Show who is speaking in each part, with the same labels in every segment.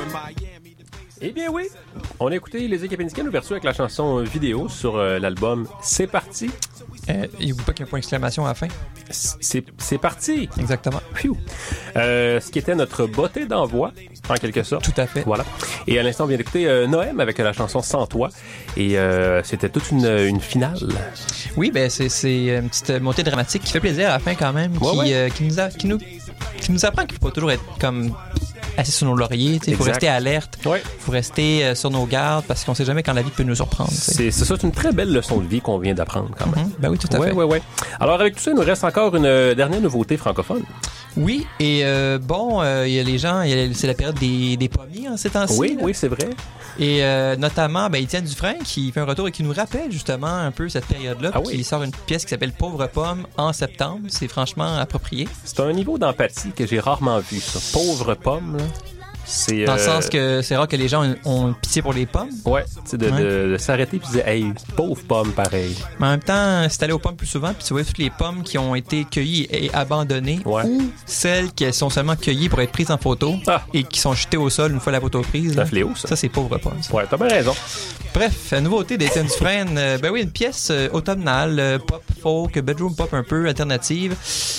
Speaker 1: Eh bien oui, on a écouté Les Capénicaines l'ouverture avec la chanson vidéo sur l'album C'est parti.
Speaker 2: Il n'oublie pas qu'il y a un point d'exclamation à la fin.
Speaker 1: C'est parti.
Speaker 2: Exactement.
Speaker 1: Ce qui était notre beauté d'envoi, en quelque sorte.
Speaker 2: Tout à fait.
Speaker 1: Voilà. Et à l'instant, on vient d'écouter Noël avec la chanson Sans toi. Et c'était toute une finale.
Speaker 2: Oui, ben c'est une petite montée dramatique qui fait plaisir à la fin quand même, qui nous apprend qu'il ne faut pas toujours être comme assis sur nos lauriers. Il faut rester alerte. Il faut rester sur nos gardes parce qu'on ne sait jamais quand la vie peut nous surprendre.
Speaker 1: C'est ça, c'est une très belle leçon de vie qu'on vient d'apprendre quand même.
Speaker 2: Ben oui, tout à fait.
Speaker 1: Oui. Alors avec tout ça, il nous reste encore une dernière nouveauté francophone.
Speaker 2: Oui, et il y a les gens, c'est la période des pommiers en ces temps-ci.
Speaker 1: Oui, c'est vrai.
Speaker 2: Et notamment, Étienne Dufresne qui fait un retour et qui nous rappelle justement un peu cette période-là. Qui sort une pièce qui s'appelle Pauvre pomme en septembre. C'est franchement approprié.
Speaker 1: C'est un niveau d'empathie que j'ai rarement vu, ça. Pauvre pomme, là. C'est,
Speaker 2: dans le sens que c'est rare que les gens ont pitié pour les pommes.
Speaker 1: Ouais, tu sais, de s'arrêter et de dire, hey, pauvre pomme, pareil.
Speaker 2: Mais en même temps, si t'allais aux pommes plus souvent, puis tu vois toutes les pommes qui ont été cueillies et abandonnées, ou celles qui sont seulement cueillies pour être prises en photo et qui sont jetées au sol une fois la photo prise.
Speaker 1: C'est un fléau, ça.
Speaker 2: Ça, c'est pauvre pomme.
Speaker 1: Ouais, t'as bien raison.
Speaker 2: Bref, nouveauté d'Étienne Dufresne. Une pièce automnale, pop, folk, bedroom pop un peu alternative.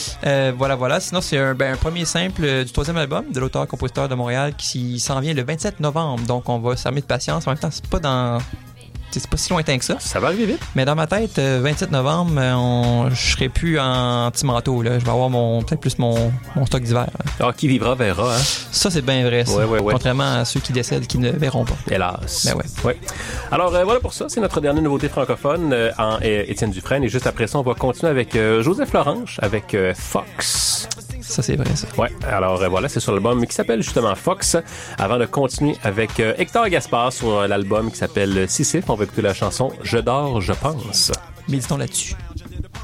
Speaker 2: Voilà. Sinon, c'est un premier simple du 3e album de l'auteur-compositeur de Montréal qui s'en vient le 27 novembre. Donc, on va s'armer de patience. En même temps, c'est pas si lointain que ça.
Speaker 1: Ça va arriver vite.
Speaker 2: Mais dans ma tête, 27 novembre, je serai plus en petit manteau. Là. Je vais avoir peut-être plus mon stock d'hiver.
Speaker 1: Alors, qui vivra verra. Hein?
Speaker 2: Ça, c'est bien vrai. Ça.
Speaker 1: Ouais.
Speaker 2: Contrairement à ceux qui décèdent, qui ne verront pas.
Speaker 1: Hélas.
Speaker 2: Ben ouais.
Speaker 1: Alors, voilà pour ça. C'est notre dernière nouveauté francophone en Étienne Dufresne. Et juste après ça, on va continuer avec Joseph Lorange, avec Fox.
Speaker 2: Ça, c'est vrai, ça.
Speaker 1: Ouais, alors voilà, c'est sur l'album qui s'appelle justement Fox. Avant de continuer avec Hector Gaspard sur l'album qui s'appelle Sisyphe, on va écouter la chanson Je dors, je pense.
Speaker 2: Méditons là-dessus.